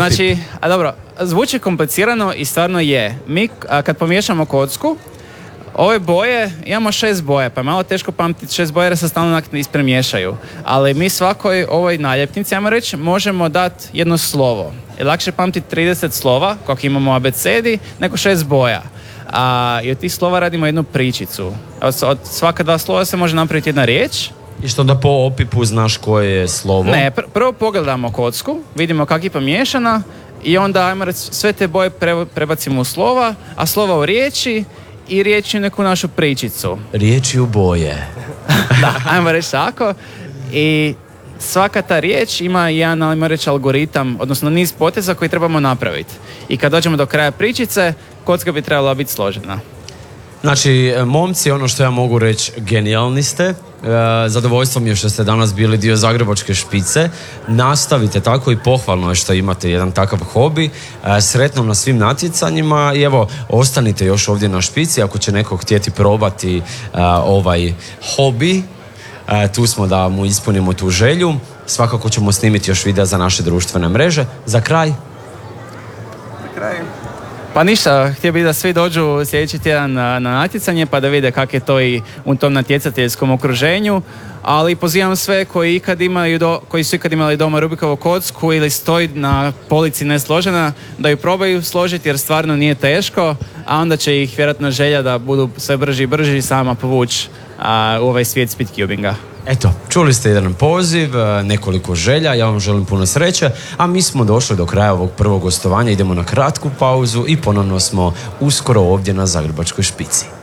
Znači, dobro, zvuči komplicirano i stvarno je. Mi kad pomiješamo kocku, ove boje, imamo 6 boja, pa je malo teško pamtiti 6 boja jer se stalno ispremiješaju. Ali mi svakoj ovoj naljepnici, ajmo reći, možemo dati jedno slovo. Je lakše pamtiti 30 slova, kako imamo u abecedi, nego 6 boja. I od tih slova radimo jednu pričicu. Od svaka 2 slova se može napraviti jedna riječ. I što da po opipu znaš koje je slovo? Ne, prvo pogledamo kocku, vidimo kako je pomiješana i onda, ajmo reći, sve te boje prebacimo u slova, a slova u riječi i riječi u neku našu pričicu. Riječi u boje. Da, ajmo reći tako. I svaka ta riječ ima jedan, ajmo reći, algoritam, odnosno niz poteza koji trebamo napraviti. I kad dođemo do kraja pričice, kocka bi trebala biti složena. Znači, momci, ono što ja mogu reći, genijalni ste. Zadovoljstvo mi je što ste danas bili dio Zagrebačke špice. Nastavite tako i pohvalno je što imate jedan takav hobi. Sretno na svim natjecanjima i evo, ostanite još ovdje na špici ako će neko htjeti probati ovaj hobi. Tu smo da mu ispunimo tu želju. Svakako ćemo snimiti još videa za naše društvene mreže. Za kraj? Pa ništa, htio bih da svi dođu sljedeći tjedan na natjecanje pa da vide kako je to i u tom natjecateljskom okruženju, ali pozivam sve koji su ikad imali doma Rubikovu kocku ili stoji na polici nesložena, da ju probaju složiti jer stvarno nije teško, a onda će ih vjerojatno želja da budu sve brži i brži sama povući u ovaj svijet speedcubinga. Eto, čuli ste jedan poziv, nekoliko želja, ja vam želim puno sreće, a mi smo došli do kraja ovog prvog gostovanja, idemo na kratku pauzu i ponovno smo uskoro ovdje na Zagrebačkoj špici.